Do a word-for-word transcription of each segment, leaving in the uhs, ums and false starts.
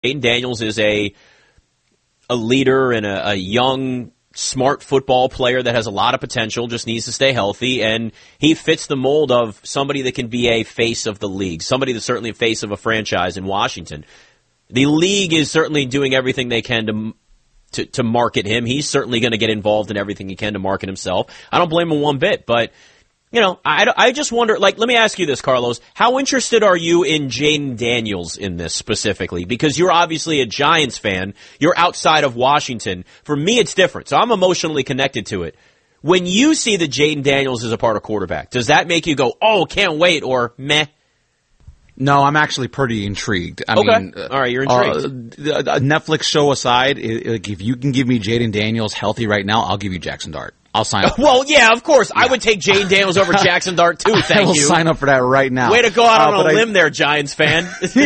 Jayden Daniels is a a leader and a, a young, smart football player that has a lot of potential, just needs to stay healthy, and he fits the mold of somebody that can be a face of the league, somebody that's certainly a face of a franchise in Washington. The league is certainly doing everything they can to to, to market him. He's certainly going to get involved in everything he can to market himself. I don't blame him one bit, but you know, I, I just wonder, like, let me ask you this, Carlos. How interested are you in Jayden Daniels in this specifically? Because you're obviously a Giants fan. You're outside of Washington. For me, it's different. So I'm emotionally connected to it. When you see that Jayden Daniels is a part of quarterback, does that make you go, oh, can't wait, or meh? No, I'm actually pretty intrigued. I okay. mean, all right, you're intrigued. Uh, a Netflix show aside, like if you can give me Jayden Daniels healthy right now, I'll give you Jackson Dart. I'll sign up. Well, yeah, of course. Yeah. I would take Jayden Daniels over Jackson Dart, too, thank I will you. sign up for that right now. Way to go out uh, on a I, limb there, Giants fan.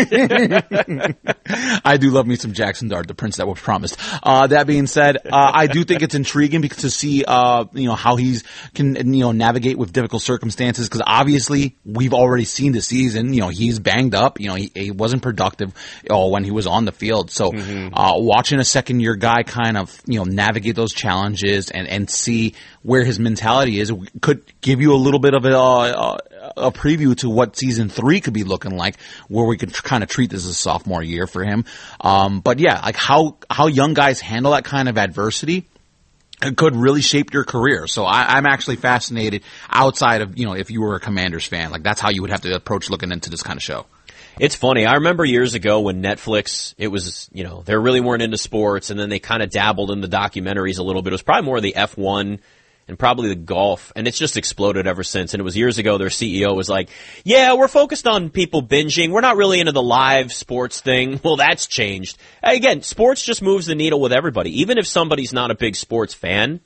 I do love me some Jackson Dart, the prince that was promised. Uh, that being said, uh, I do think it's intriguing because to see, uh, you know, how he's can, you know, navigate with difficult circumstances, because obviously we've already seen the season. You know, he's banged up. You know, he, he wasn't productive uh, when he was on the field. So, mm-hmm. uh, watching a second year guy kind of, you know, navigate those challenges and, and see where his mentality is could give you a little bit of a, a, a preview to what season three could be looking like, where we could tr- kind of treat this as a sophomore year for him. Um, but yeah, like how, how young guys handle that kind of adversity, it could really shape your career. So I, I'm actually fascinated outside of, you know, if you were a Commanders fan, like that's how you would have to approach looking into this kind of show. It's funny. I remember years ago when Netflix, it was, you know, they really weren't into sports, and then they kind of dabbled in the documentaries a little bit. It was probably more the F one and probably the golf, and it's just exploded ever since. And it was years ago, their C E O was like, yeah, we're focused on people binging. We're not really into the live sports thing. Well, that's changed. Again, sports just moves the needle with everybody. Even if somebody's not a big sports fan,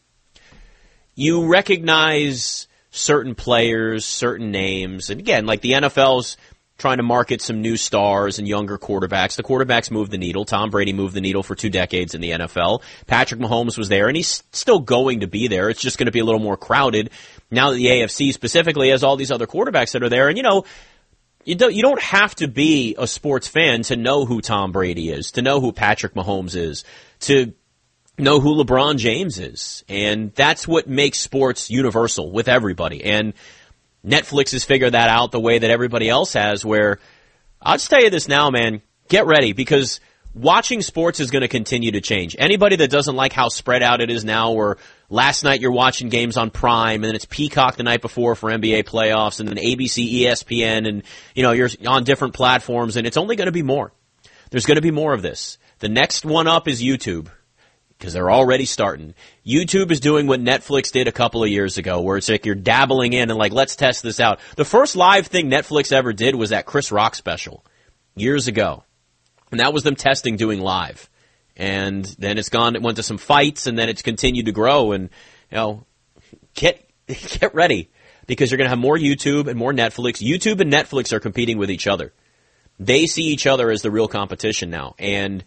you recognize certain players, certain names. And again, like the N F L's trying to market some new stars and younger quarterbacks. The quarterbacks move the needle. Tom Brady moved the needle for two decades in the N F L. Patrick Mahomes was there, and he's still going to be there. It's just going to be a little more crowded now that the A F C specifically has all these other quarterbacks that are there. And, you know, you don't, you don't have to be a sports fan to know who Tom Brady is, to know who Patrick Mahomes is, to know who LeBron James is. And that's what makes sports universal with everybody. And Netflix has figured that out the way that everybody else has, where I'll just tell you this now, man, get ready, because watching sports is going to continue to change. Anybody that doesn't like how spread out it is now, where last night you're watching games on Prime, and then it's Peacock the night before for N B A playoffs, and then A B C, E S P N, and, you know, you're on different platforms, and it's only going to be more. There's going to be more of this. The next one up is YouTube, because they're already starting. YouTube is doing what Netflix did a couple of years ago, where it's like you're dabbling in and like, let's test this out. The first live thing Netflix ever did was that Chris Rock special years ago. And that was them testing doing live. And then it's gone, it went to some fights, and then it's continued to grow. And, you know, get, get ready, because you're going to have more YouTube and more Netflix. YouTube and Netflix are competing with each other. They see each other as the real competition now. And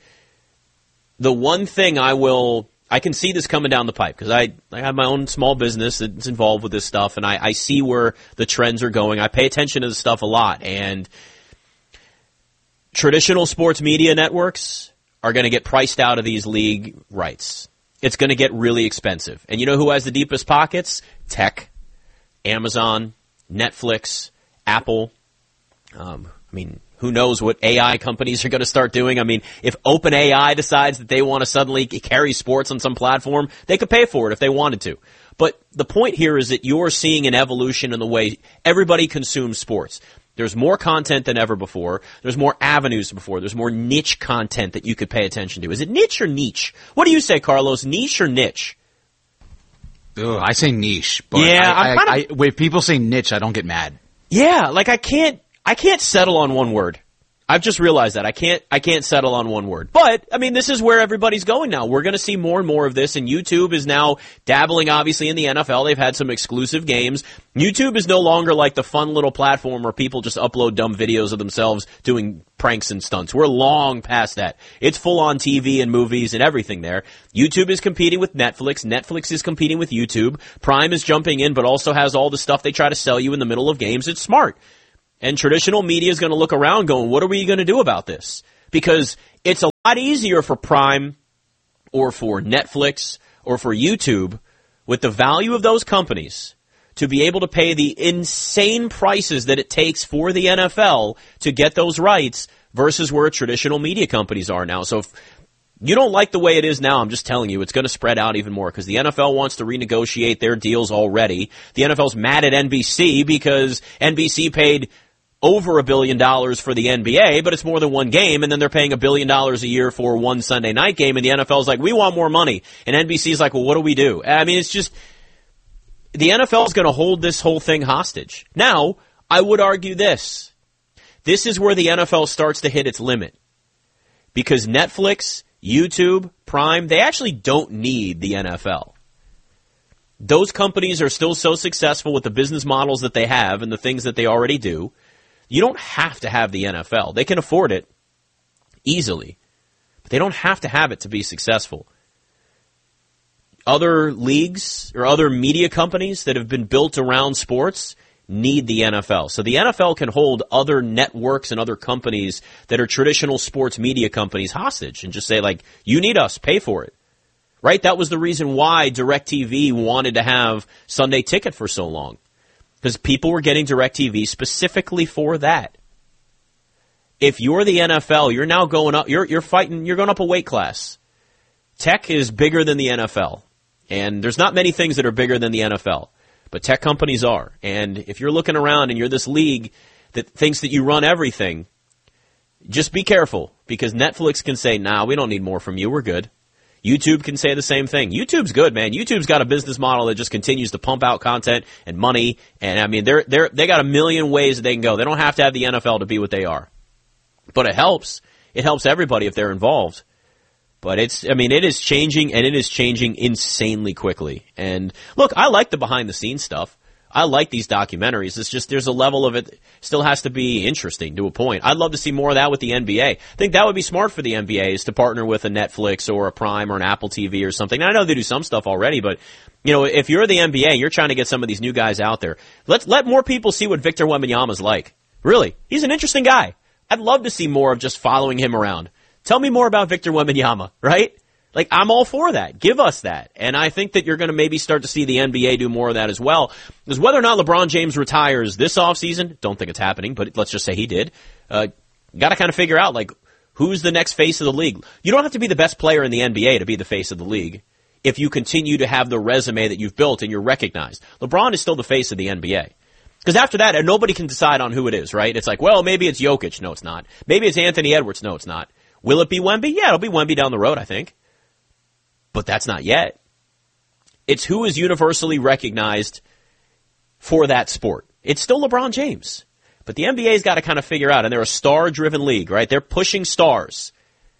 the one thing I will, I can see this coming down the pipe, because I, I have my own small business that's involved with this stuff, and I, I see where the trends are going. I pay attention to this stuff a lot, and traditional sports media networks are going to get priced out of these league rights. It's going to get really expensive. And you know who has the deepest pockets? Tech, Amazon, Netflix, Apple. Um, I mean, who knows what A I companies are going to start doing? I mean, if OpenAI decides that they want to suddenly carry sports on some platform, they could pay for it if they wanted to. But the point here is that you're seeing an evolution in the way everybody consumes sports. There's more content than ever before. There's more avenues than before. There's more niche content that you could pay attention to. Is it niche or niche? What do you say, Carlos? Niche or niche? Ugh, I say niche. But yeah, I, I'm I, kind of, I, when people say niche, I don't get mad. Yeah, like I can't. I can't settle on one word. I've just realized that. I can't I can't settle on one word. But, I mean, this is where everybody's going now. We're going to see more and more of this, and YouTube is now dabbling, obviously, in the N F L. They've had some exclusive games. YouTube is no longer like the fun little platform where people just upload dumb videos of themselves doing pranks and stunts. We're long past that. It's full-on T V and movies and everything there. YouTube is competing with Netflix. Netflix is competing with YouTube. Prime is jumping in, but also has all the stuff they try to sell you in the middle of games. It's smart. And traditional media is going to look around going, what are we going to do about this? Because It's a lot easier for Prime or for Netflix or for YouTube with the value of those companies to be able to pay the insane prices that it takes for the N F L to get those rights versus where traditional media companies are now. So if you don't like the way it is now, I'm just telling you, it's going to spread out even more because the N F L wants to renegotiate their deals already. The N F L's mad at N B C because N B C paid over a billion dollars for the N B A, but it's more than one game, and then they're paying a billion dollars a year for one Sunday night game, and the N F L's like, we want more money. And N B C's like, well, what do we do? I mean, it's just, the N F L is going to hold this whole thing hostage. Now, I would argue this. This is where the N F L starts to hit its limit. Because Netflix, YouTube, Prime, they actually don't need the N F L. Those companies are still so successful with the business models that they have and the things that they already do. You don't have to have the N F L. They can afford it easily, but they don't have to have it to be successful. Other leagues or other media companies that have been built around sports need the N F L. So the N F L can hold other networks and other companies that are traditional sports media companies hostage and just say, like, you need us, pay for it. Right? That was the reason why DirecTV wanted to have Sunday Ticket for so long. Because people were getting DirecTV specifically for that. If you're the N F L, you're now going up, you're, you're fighting, you're going up a weight class. Tech is bigger than the N F L. And there's not many things that are bigger than the N F L. But tech companies are. And if you're looking around and you're this league that thinks that you run everything, just be careful. Because Netflix can say, nah, we don't need more from you, we're good. YouTube can say the same thing. YouTube's good, man. YouTube's got a business model that just continues to pump out content and money. And, I mean, they're, they're, they got a million ways that they can go. They don't have to have the N F L to be what they are. But it helps. It helps everybody if they're involved. But it's, I mean, it is changing, and it is changing insanely quickly. And, look, I like the behind-the-scenes stuff. I like these documentaries. It's just there's a level of it still has to be interesting to a point. I'd love to see more of that with the N B A. I think that would be smart for the N B A is to partner with a Netflix or a Prime or an Apple T V or something. Now, I know they do some stuff already, but you know, if you're the N B A, you're trying to get some of these new guys out there. Let's let more people see what Victor Wembanyama's like. Really, he's an interesting guy. I'd love to see more of just following him around. Tell me more about Victor Wembanyama, right? Like, I'm all for that. Give us that. And I think that you're going to maybe start to see the N B A do more of that as well. Because whether or not LeBron James retires this offseason, don't think it's happening, but let's just say he did, uh, got to kind of figure out, like, who's the next face of the league. You don't have to be the best player in the N B A to be the face of the league if you continue to have the resume that you've built and you're recognized. LeBron is still the face of the N B A. Because after that, nobody can decide on who it is, right? It's like, well, maybe it's Jokic. No, it's not. Maybe it's Anthony Edwards. No, it's not. Will it be Wemby? Yeah, it'll be Wemby down the road, I think. But that's not yet. It's who is universally recognized for that sport. It's still LeBron James. But the N B A's got to kind of figure out, and they're a star-driven league, right? They're pushing stars.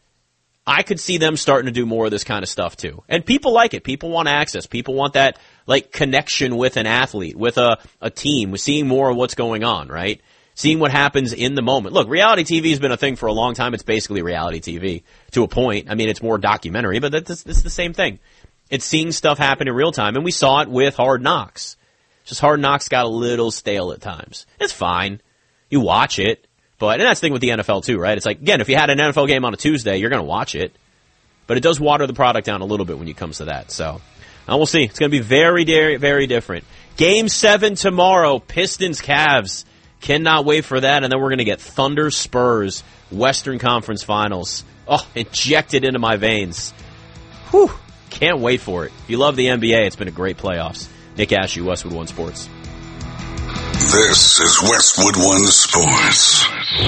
I could see them starting to do more of this kind of stuff, too. And people like it. People want access. People want that, like, connection with an athlete, with a, a team, with seeing more of what's going on, right? Seeing what happens in the moment. Look, reality T V has been a thing for a long time. It's basically reality T V to a point. I mean, it's more documentary, but that's, it's the same thing. It's seeing stuff happen in real time, and we saw it with Hard Knocks. Just Hard Knocks got a little stale at times. It's fine. You watch it, but, and that's the thing with the N F L too, right? It's like, again, if you had an N F L game on a Tuesday, you're going to watch it, but it does water the product down a little bit when it comes to that. So, and we'll see. It's going to be very, very, very different. Game seven tomorrow, Pistons Cavs. Cannot wait for that, and then we're going to get Thunder Spurs, Western Conference Finals. Oh, injected into my veins. Whew, can't wait for it. If you love the N B A, it's been a great playoffs. Nick Ashew, Westwood One Sports. This is Westwood One Sports.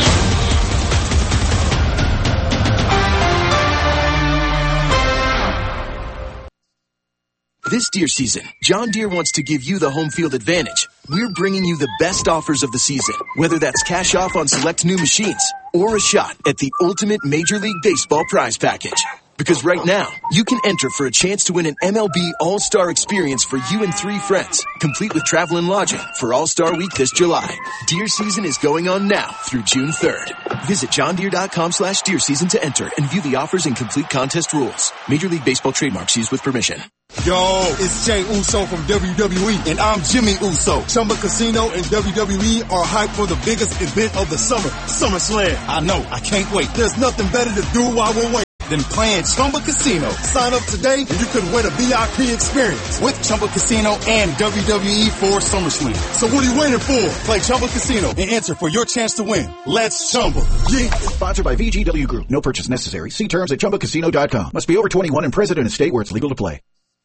This deer season, John Deere wants to give you the home field advantage. We're bringing you the best offers of the season, whether that's cash off on select new machines or a shot at the ultimate Major League Baseball prize package. Because right now, you can enter for a chance to win an M L B All-Star experience for you and three friends, complete with travel and lodging for All-Star Week this July. Deer season is going on now through June third. Visit johndeere.com slash deer season to enter and view the offers and complete contest rules. Major League Baseball trademarks used with permission. Yo, it's Jey Uso from W W E, and I'm Jimmy Uso. Chumba Casino and W W E are hyped for the biggest event of the summer, SummerSlam. I know, I can't wait. There's nothing better to do while we're waiting than playing Chumba Casino. Sign up today and you could win a V I P experience with Chumba Casino and W W E for SummerSlam. So what are you waiting for? Play Chumba Casino and enter for your chance to win. Let's Chumba. Yeah. Sponsored by V G W Group. No purchase necessary. See terms at chumba casino dot com. Must be over twenty-one and present in a state where it's legal to play.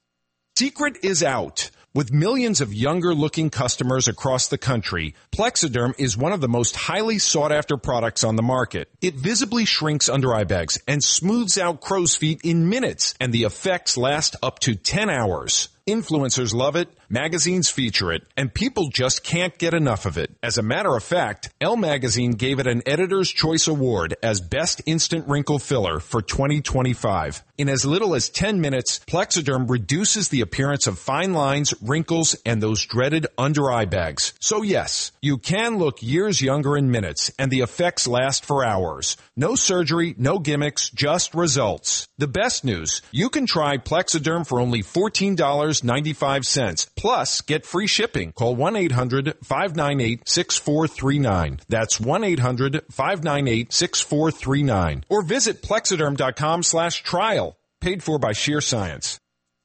Secret is out. With millions of younger-looking customers across the country, Plexiderm is one of the most highly sought-after products on the market. It visibly shrinks under-eye bags and smooths out crow's feet in minutes, and the effects last up to ten hours. Influencers love it, magazines feature it, and people just can't get enough of it. As a matter of fact, Elle Magazine gave it an Editor's Choice Award as Best Instant Wrinkle Filler for twenty twenty-five. In as little as ten minutes, Plexiderm reduces the appearance of fine lines, wrinkles, and those dreaded under-eye bags. So yes, you can look years younger in minutes, and the effects last for hours. No surgery, no gimmicks, just results. The best news, you can try Plexiderm for only fourteen dollars and ninety-five cents. Plus, get free shipping. Call one eight hundred five nine eight six four three nine. That's one eight hundred five nine eight six four three nine. Or visit plexiderm.com slash trial. Paid for by Sheer Science.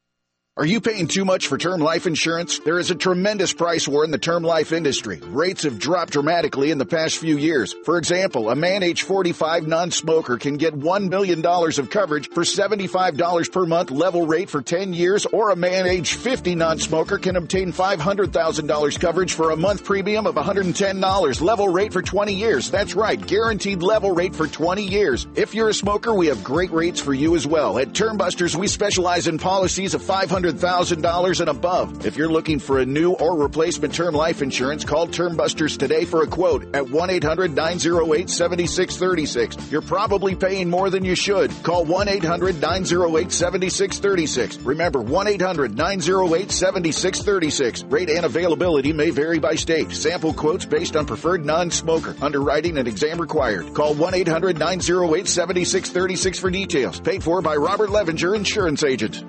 Are you paying too much for term life insurance? There is a tremendous price war in the term life industry. Rates have dropped dramatically in the past few years. For example, a man age forty-five non-smoker can get one million dollars of coverage for seventy-five dollars per month level rate for ten years, or a man age fifty non-smoker can obtain five hundred thousand dollars coverage for a month premium of one hundred ten dollars level rate for twenty years. That's right, guaranteed level rate for twenty years. If you're a smoker, we have great rates for you as well. At Term Busters, we specialize in policies of five hundred thousand dollars and above. If you're looking for a new or replacement term life insurance, call Term Busters today for a quote at one eight hundred nine oh eight seven six three six. You're probably paying more than you should. Call one eight hundred nine oh eight seven six three six. Remember, one eight hundred nine oh eight seven six three six. Rate and availability may vary by state. Sample quotes based on preferred non-smoker. Underwriting and exam required. Call one eight hundred nine oh eight seven six three six for details. Paid for by Robert Levenger, Insurance Agent.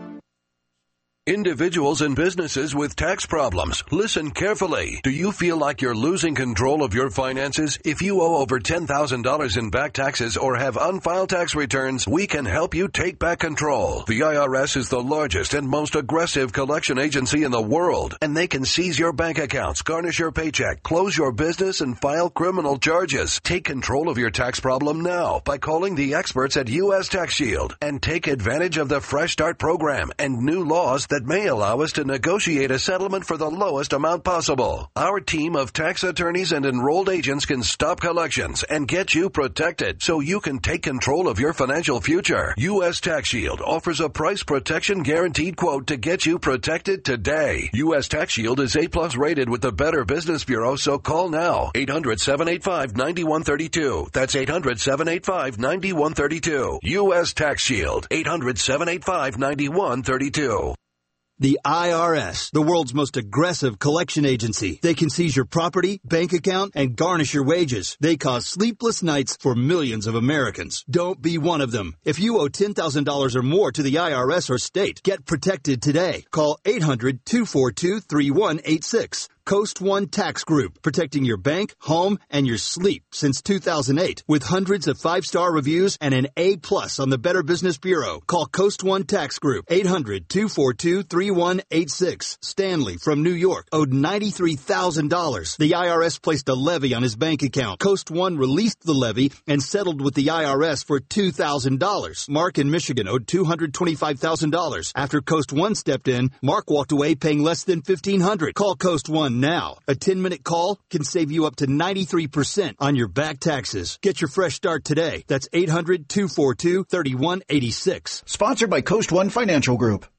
Individuals and businesses with tax problems, listen carefully. Do you feel like you're losing control of your finances? If you owe over ten thousand dollars in back taxes or have unfiled tax returns, we can help you take back control. The I R S is the largest and most aggressive collection agency in the world, and they can seize your bank accounts, garnish your paycheck, close your business, and file criminal charges. Take control of your tax problem now by calling the experts at U S Tax Shield and take advantage of the Fresh Start program and new laws that that may allow us to negotiate a settlement for the lowest amount possible. Our team of tax attorneys and enrolled agents can stop collections and get you protected so you can take control of your financial future. U S Tax Shield offers a price protection guaranteed quote to get you protected today. U S Tax Shield is A plus rated with the Better Business Bureau, so call now. eight hundred seven eight five nine one three two. That's eight hundred seven eight five nine one three two. U S Tax Shield. eight hundred seven eight five nine one three two. The I R S, the world's most aggressive collection agency. They can seize your property, bank account, and garnish your wages. They cause sleepless nights for millions of Americans. Don't be one of them. If you owe ten thousand dollars or more to the I R S or state, get protected today. Call eight hundred two four two three one eight six. Coast One Tax Group, protecting your bank, home, and your sleep since two thousand eight. With hundreds of five-star reviews and an A plus on the Better Business Bureau. Call Coast One Tax Group, eight hundred two four two three one eight six. Stanley from New York owed ninety-three thousand dollars. The I R S placed a levy on his bank account. Coast One released the levy and settled with the I R S for two thousand dollars. Mark in Michigan owed two hundred twenty-five thousand dollars. After Coast One stepped in, Mark walked away paying less than fifteen hundred dollars. Call Coast One now. A ten-minute call can save you up to ninety-three percent on your back taxes. Get your fresh start today. That's eight hundred two four two three one eight six. Sponsored by Coast One Financial Group.